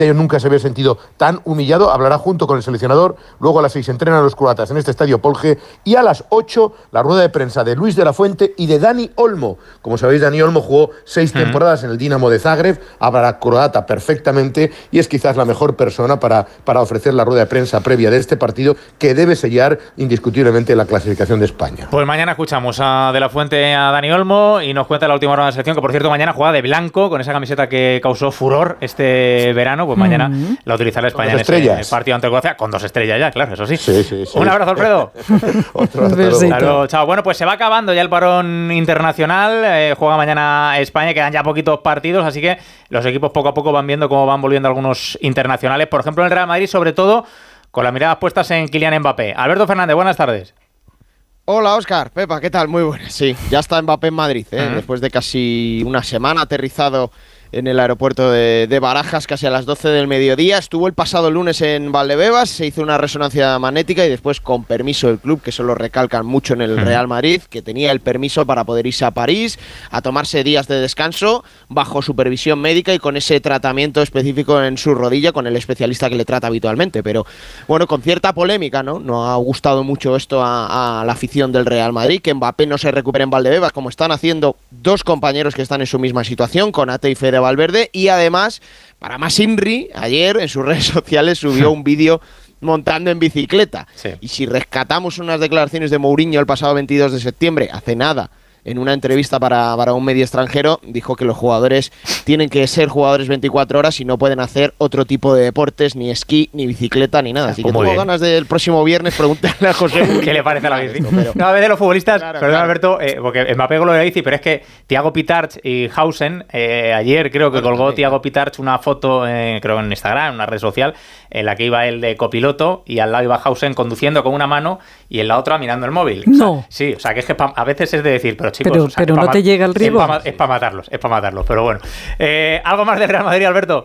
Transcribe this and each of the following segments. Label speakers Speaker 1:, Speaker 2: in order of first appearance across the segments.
Speaker 1: nunca se había sentido tan humillado. Hablará junto con el seleccionador. Luego a las 6 entrenan los croatas en este estadio Polje. Y a las 8 la rueda de prensa de Luis de la Fuente y de Dani Olmo. Como sabéis, Dani Olmo jugó 6 temporadas en el Dinamo de Zagreb. Hablará croata perfectamente y es quizás la mejor persona para ofrecer la rueda de prensa previa de este partido, que debe sellar indiscutiblemente la clasificación de España.
Speaker 2: Pues mañana escuchamos a de la Fuente, a Dani Olmo, y nos cuenta la última hora de la selección, que por cierto mañana juega de blanco con esa camiseta que causó furor este verano. Pues mañana la utilizará España en ese partido ante Croacia, con 2 estrellas ya, claro, eso sí.
Speaker 1: Sí.
Speaker 2: Un abrazo, Alfredo.
Speaker 1: Otro abrazo.
Speaker 2: Chao. Bueno, pues se va acabando ya el parón internacional. Juega mañana España, quedan ya poquitos partidos, así que los equipos poco a poco van viendo cómo van volviendo algunos internacionales. Por ejemplo, el Real Madrid, sobre todo, con las miradas puestas en Kylian Mbappé. Alberto Fernández, buenas tardes.
Speaker 3: Hola, Óscar. Pepa, ¿qué tal? Muy buenas. Sí, ya está Mbappé en Madrid, después de casi una semana aterrizado en el aeropuerto de Barajas, casi a las 12 del mediodía. Estuvo el pasado lunes en Valdebebas, se hizo una resonancia magnética y después, con permiso del club, que eso lo recalcan mucho en el Real Madrid, que tenía el permiso para poder irse a París, a tomarse días de descanso, bajo supervisión médica y con ese tratamiento específico en su rodilla, con el especialista que le trata habitualmente. Pero, bueno, con cierta polémica, ¿no? No ha gustado mucho esto a la afición del Real Madrid, que Mbappé no se recupere en Valdebebas, como están haciendo 2 compañeros que están en su misma situación, Konate y Fede Valverde, y además, para más Inri, ayer en sus redes sociales subió un vídeo montando en bicicleta. Sí. Y si rescatamos unas declaraciones de Mourinho el pasado 22 de septiembre, hace nada, en una entrevista para un medio extranjero, dijo que los jugadores tienen que ser jugadores 24 horas y no pueden hacer otro tipo de deportes, ni esquí, ni bicicleta, ni nada. Así que tengo ganas del próximo viernes preguntarle a José
Speaker 2: ¿qué le parece a la bici? No, a ver, de los futbolistas, perdón, Alberto, porque Mbappé con lo de la bici, pero es que Thiago Pitarch y Hausen, ayer creo que colgó Thiago Pitarch una foto, creo en Instagram, en una red social, en la que iba él de copiloto y al lado iba Hausen conduciendo con una mano y en la otra mirando el móvil.
Speaker 4: No.
Speaker 2: O sea, sí, o sea, que es que a veces es de decir, pero chicos, o sea,
Speaker 4: pero no te llega el ribo.
Speaker 2: Es para matarlos, pero bueno. ¿Algo más del Real Madrid, Alberto?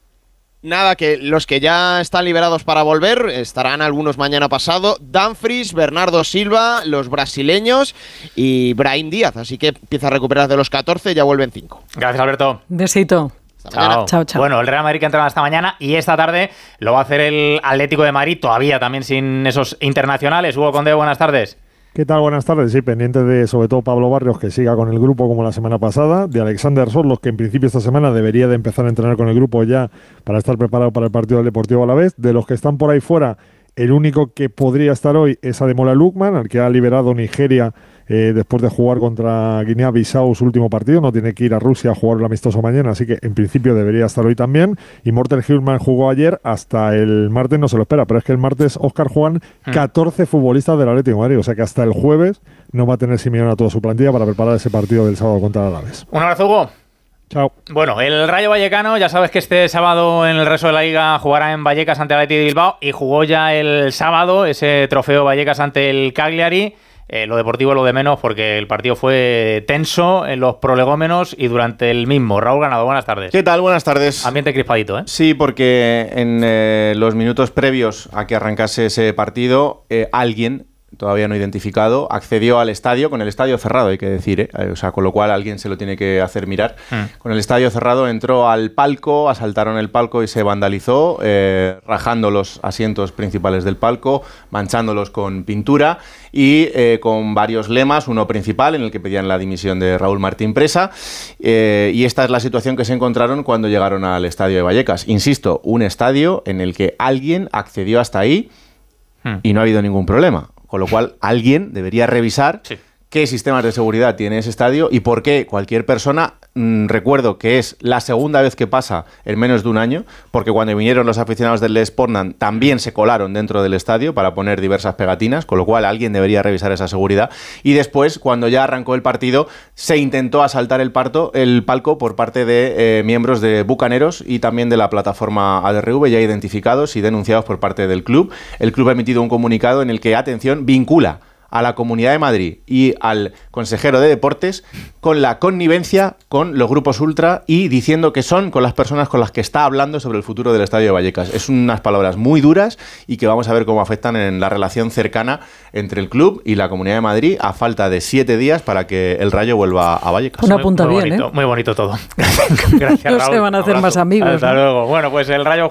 Speaker 3: Nada, que los que ya están liberados para volver, estarán algunos mañana pasado, Dumfries, Bernardo Silva, los brasileños y Brahim Díaz, así que empieza a recuperar de los 14, ya vuelven 5.
Speaker 2: Gracias, Alberto.
Speaker 4: Besito.
Speaker 2: Chao. Bueno, el Real Madrid que entra esta mañana y esta tarde lo va a hacer el Atlético de Madrid, todavía también sin esos internacionales. Hugo Condé, buenas tardes.
Speaker 5: ¿Qué tal? Buenas tardes. Sí, pendiente de, sobre todo, Pablo Barrios, que siga con el grupo como la semana pasada, de Alexander Sorlos, que en principio esta semana debería de empezar a entrenar con el grupo ya para estar preparado para el partido del Deportivo Alavés. De los que están por ahí fuera, el único que podría estar hoy es Ademola Lookman, al que ha liberado Nigeria después de jugar contra Guinea-Bissau su último partido. No tiene que ir a Rusia a jugar el amistoso mañana, así que en principio debería estar hoy también. Y Morten Hjulmand jugó ayer, hasta el martes no se lo espera, pero es que el martes, Óscar, juegan 14 futbolistas del Atlético de Madrid, o sea que hasta el jueves no va a tener Simeone a toda su plantilla para preparar ese partido del sábado contra el Alavés.
Speaker 2: Un abrazo, Hugo.
Speaker 5: Chao.
Speaker 2: Bueno, el Rayo Vallecano, ya sabes que este sábado en el resto de la Liga jugará en Vallecas ante el Athletic de Bilbao y jugó ya el sábado ese trofeo Vallecas ante el Cagliari. Lo deportivo lo de menos porque el partido fue tenso en los prolegómenos y durante el mismo. Raúl Ganado, buenas tardes.
Speaker 6: ¿Qué tal? Buenas tardes.
Speaker 2: Ambiente crispadito, ¿eh?
Speaker 6: Sí, porque en los minutos previos a que arrancase ese partido, alguien, todavía no identificado, accedió al estadio, con el estadio cerrado, hay que decir, o sea, con lo cual alguien se lo tiene que hacer mirar. Con el estadio cerrado entró al palco, asaltaron el palco y se vandalizó, rajando los asientos principales del palco, manchándolos con pintura y con varios lemas, uno principal en el que pedían la dimisión de Raúl Martín Presa, y esta es la situación que se encontraron cuando llegaron al estadio de Vallecas. Insisto, un estadio en el que alguien accedió hasta ahí y no ha habido ningún problema. Con lo cual, alguien debería revisar qué sistemas de seguridad tiene ese estadio y por qué cualquier persona, recuerdo que es la segunda vez que pasa en menos de un año, porque cuando vinieron los aficionados del Les Portland también se colaron dentro del estadio para poner diversas pegatinas, con lo cual alguien debería revisar esa seguridad. Y después, cuando ya arrancó el partido, se intentó asaltar el palco por parte de miembros de Bucaneros y también de la plataforma ADRV, ya identificados y denunciados por parte del club. El club ha emitido un comunicado en el que, atención, vincula a la Comunidad de Madrid y al consejero de Deportes con la connivencia con los grupos ultra y diciendo que son con las personas con las que está hablando sobre el futuro del Estadio de Vallecas. Es unas palabras muy duras y que vamos a ver cómo afectan en la relación cercana entre el club y la Comunidad de Madrid a falta de 7 días para que el Rayo vuelva a Vallecas.
Speaker 4: Una punta
Speaker 2: muy
Speaker 4: bien,
Speaker 2: bonito, muy bonito todo. Gracias,
Speaker 4: no
Speaker 2: Raúl.
Speaker 4: se van a hacer más amigos.
Speaker 2: Hasta luego. Bueno, pues el Rayo